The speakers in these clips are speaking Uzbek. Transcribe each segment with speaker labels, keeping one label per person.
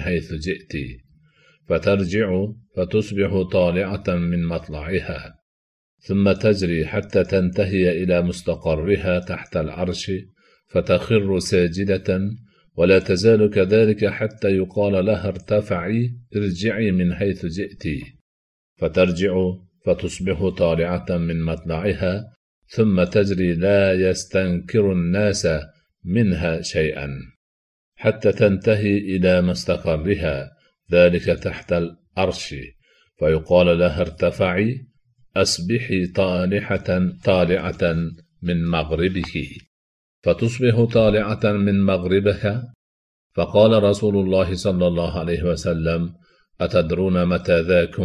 Speaker 1: حيث جئت فترجع فتصبح طالعة من مطلعها ثم تجري حتى تنتهي إلى مستقرها تحت العرش فتخر ساجدة ولا تزال كذلك حتى يقال لها ارتفعي ارجعي من حيث جئت فترجع فتصبح طالعة من مطلعها ثم تجري لا يستنكر الناس منها شيئا حتى تنتهي إلى مستقرها ذلك تحت العرش فيقال لها ارتفعي أصبحي طالعة من مغربك فتصبح طالعة من مغربها. فقال رسول الله صلى الله عليه وسلم أتدرون متى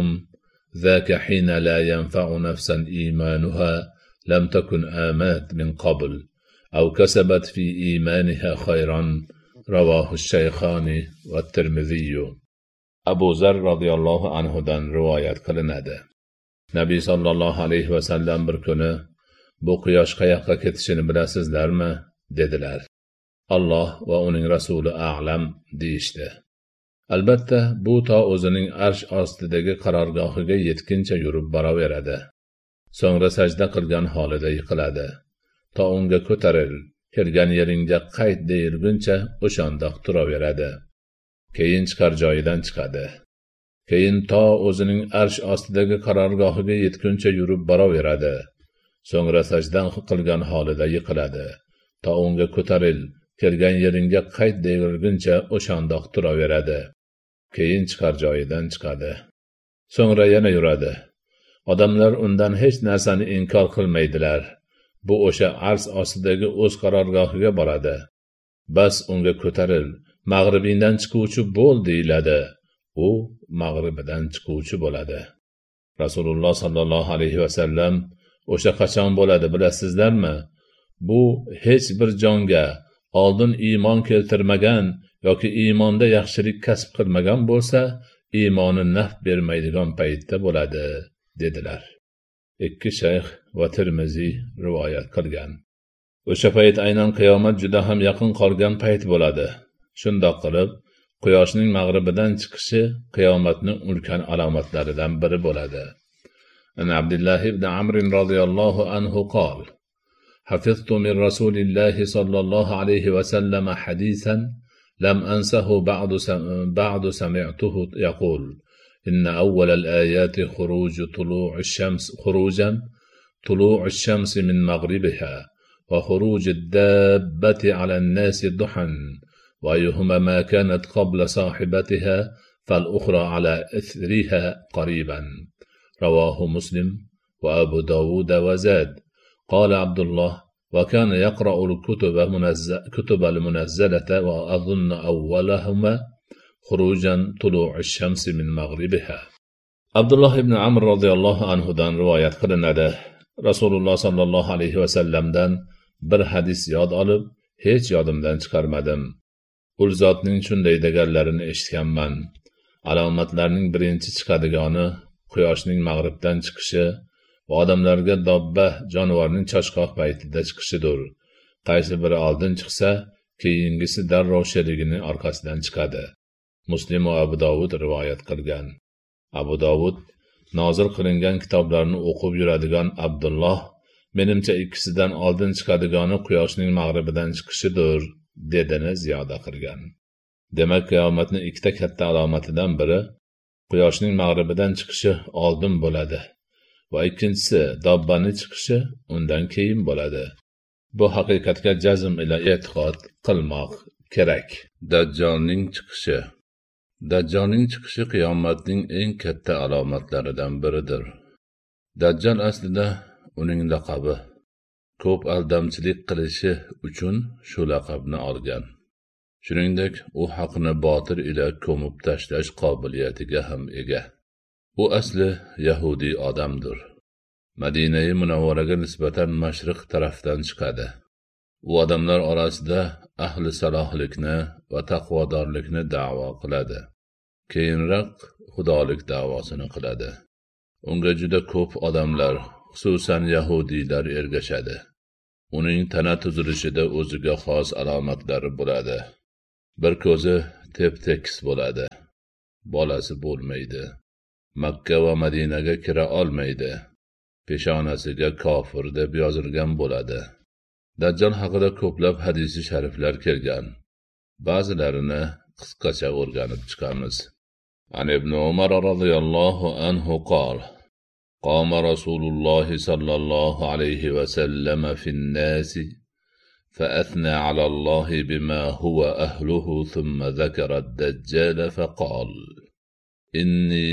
Speaker 1: ذاك حين لا ينفع نفسا إيمانها لم تكن آمنت من قبل أو كسبت في إيمانها خيرا رواه الشيخان والترمذي. Abu Zar radhiyallohu anhudan rivoyat qilinadi. Nabiy sallallohu alayhi vasallam bir kuni bu quyosh qayoqqa ketishini bilasizlarmi dedilar. Alloh va uning rasuli a'lam deyishdi. Albatta bu to o'zining arsh ostidagi qarorgohiga yetguncha yurib boraveradi. So'ngra sajda qilgan holida yiqiladi. To unga ko'taril, kelgan yeringga qayt deyilguncha o'shandoq turaveradi. Keyin chiqar joyidan chiqadi. Keyin to o'zining arsh ostidagi qarorgohiga yetguncha yurib boraveradi. So'ngra sajda qilgan holida yiqiladi. To unga ko'taril, kelgan yeringga qayt deyilguncha o'shandoq turaveradi. Keyin chiqar joyidan chiqadi. So'ngra yana yuradi. Odamlar undan hech narsani inkor qilmaydilar. Bu o'sha arsh ostidagi o'z qarorgohiga boradi. Bas unga ko'taril, mag'ribingdan chiquvchi bo'l deyiladi. U mag'ribidan chiquvchi bo'ladi. Rasululloh sallallohu alayhi vasallam o'sha qachon bo'ladi bilasizlarmi? Bu hech bir jonga oldin iymon keltirmagan yoki iymonda yaxshilik kasb qilmagan bo'lsa, iymoni naf bermaydigan paytda bo'ladi dedilar. Ikki shayx va Tirmiziy rivoyat qilgan. O'sha payt aynan qiyomat juda ham yaqin qolgan payt bo'ladi. Shundoq qilib, quyoshning mag'ribidan chiqishi qiyomatning ulkan alomatlaridan biri bo'ladi. An Abdullah ibn Amr radhiyallohu anhu qol: حفظت من رسول الله صلى الله عليه وسلم حديثا لم أنسه بعد سمعته يقول: إن أول الآيات طلوع الشمس من مغربها وخروج الدابة على الناس ضحى وأيهما ما كانت قبل صاحبتها فالأخرى على إثرها قريبا. رواه مسلم وأبو داود وزاد. قال عبد الله: وكان يقرأ الكتب المنزلة وأظن أولهما خروجا طلوع الشمس من مغربها. Abdullah ibn Amr radhiyallohu anhudan rivoyat qilinadi. Rasululloh sallallohu alayhi vasallamdan bir hadis yod olib, hech yodimdan chiqarmadim. Ul zotning shunday deganlarini eshitganman. Alomatlarning birinchi chiqadigani quyoshning mag'ribdan chiqishi va odamlarga dobba jonivorning choshqoq paytida chiqishidir. Qaysi biri oldin chiqsa, keyingisi darrov sherigining orqasidan chiqadi. Muslim va Abu Dovud rivoyat qilgan. Abu Dovud nozil qilingan kitoblarni o'qib yuradigan Abdulloh, menimcha ikkisidan oldin chiqadigani quyoshning mag'ribidan chiqishidir, dedini ziyoda qilgan. Demak, qiyomatning ikkita katta alomatidan biri quyoshning mag'ribidan chiqishi oldin bo'ladi va ikkinchisi dobbani chiqishi undan keyin bo'ladi. Bu haqiqatga jazm ila e'tiqod qilmoq kerak. Dajjolning chiqishi qiyomatning eng katta alomatlaridan biridir. Dajjal aslida uning laqabi. Ko'p aldamchilik qilishi uchun shu laqabni olgan. Shuningdek, u haqni botil ila ko'mib tashlash qobiliyatiga ham ega. U asli yahudiy odamdir. Madina-i Munawvaraga nisbatan mashriq tarafdan chiqadi. U odamlar orasida ahli salohlikni va taqvodorlikni da'vo qiladi. Keyinroq xudolik da'vosini qiladi. Unga juda ko'p odamlar, xususan yahudiylar ergashadi. Uning tana tuzilishida o'ziga xos alomatlari bo'ladi. Bir ko'zi tep-tekis bo'ladi. Bolasi bo'lmaydi. Makka va Madinaga kira olmaydi. Peshonasiga kofir deb yozilgan bo'ladi. Dajjal haqida ko'plab hadisi shariflar kelgan. Ba'zilarini qisqacha o'rganib chiqamiz. An ibn Umar radhiyallohu anhu qala: قام رسول الله صلى الله عليه وسلم في الناس فأثنى على الله بما هو أهله ثم ذكر الدجال فقال: إني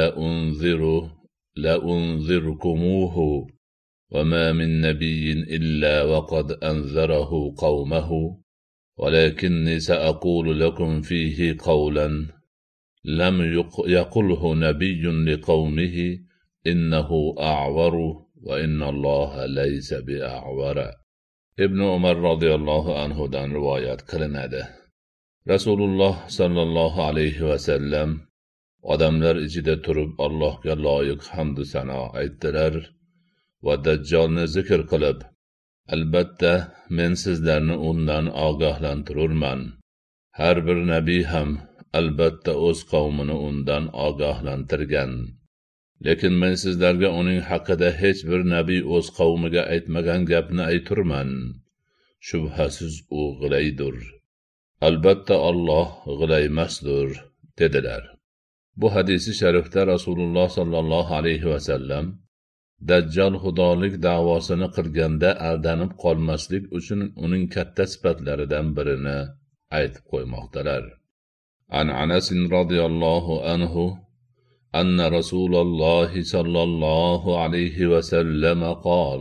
Speaker 1: لأنذركموه وما من نبي إلا وقد أنذره قومه ولكني سأقول لكم فيه قولا لم يقله نبي لقومه إنه أعور وإن الله ليس بأعور. ibn Umar radhiyallohu anhudan rivoyat qilinadi. Rasululloh sallallohu alayhi va sallam odamlar ichida turib Allohga loyiq hamd sano aytdilar va Dajjolni zikr qilib: albatta men sizlarni undan ogohlantirurman. Har bir nabiy ham albatta o'z qavmini undan ogohlantirgan. Lekin men sizlarga uning haqida hech bir nabiy o'z qavmiga aytmagan gapni ayturman. Shubhasiz u g'ilaydir. Albatta Alloh g'ilaymasdir, dedilar. Bu hadisi sharifda Rasululloh sallallohu alayhi va sallam Dajjal xudolik da'vosini qilganda aldanib qolmaslik uchun uning katta sifatlaridan birini aytib qo'ymoqdalar. An Anas radhiyallohu anhu أن رسول الله صلى الله عليه وسلم قال: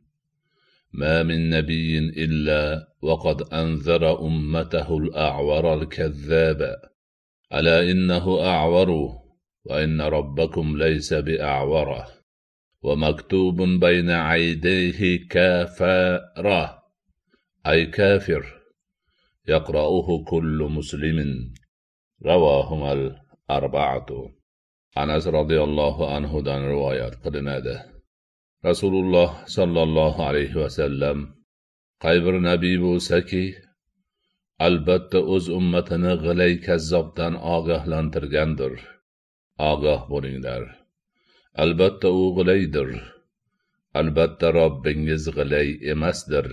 Speaker 1: ما من نبي إلا وقد أنذر أمته الأعور الكذاب ألا إنه أعور وإن ربكم ليس بأعوره ومكتوب بين عيديه كافرة أي كافر يقرأه كل مسلم. رواهما الأربعة. Anas radhiyallohu anhudan rivoyat qilinadi. Rasululloh sallallohu alayhi va sallam qay bir nabiy bo'lsa-ki, albatta o'z ummatini g'ilay kazzobdan ogohlantirgandir. Ogoh bo'linglar. Albatta u g'ilaydir. Albatta Robbingiz g'ilay emasdir.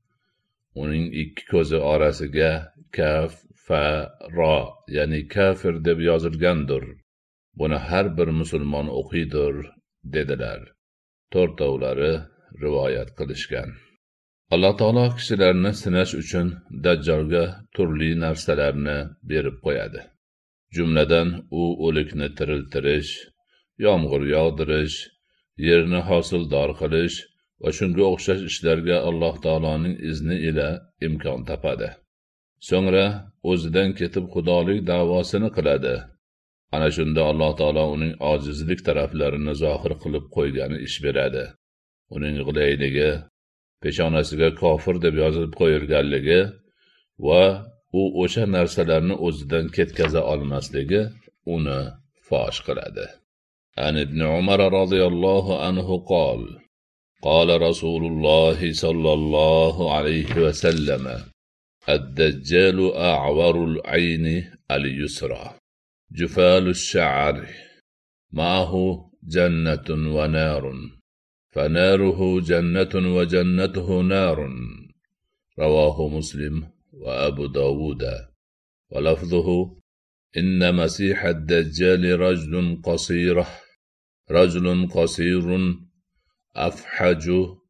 Speaker 1: Uning ikki ko'zi orasiga kaf fa ro, ya'ni kafir deb yozilgandir. Buni har bir musulmon o'qiydir, dedilar. To'rtovlari rivoyat qilishgan. Alloh taolo kishilarni sinash uchun Dajjolga turli narsalarni berib qo'yadi. Jumladan u o'likni tiriltirish, yomg'ir yog'dirish, yerni hosildor qilish va shunga o'xshash ishlarga Alloh taoloning izni ila imkon topadi. So'ngra o'zidan ketib xudolik da'vosini qiladi. Ana shunda Alloh taolo uning ojizlik taraflarini zohir qilib qo'ygani ish beradi. Uning g'ilayligi, peshonasiga kofir deb yozib qo'yilganligi va u o'sha narsalarni o'zidan ketkaza olmasligi uni fosh qiladi. An ibn Umar radhiyallohu anhu qol: qala Rasululloh sallallohu alayhi va sallam: ad-dajjalu a'warul ayni al-yusra جفال الشعر معه جنة ونار فناره جنة وجنته نار. رواه مسلم وأبو داود. ولفظه: إن مسيح الدجال رجل قصير أفحج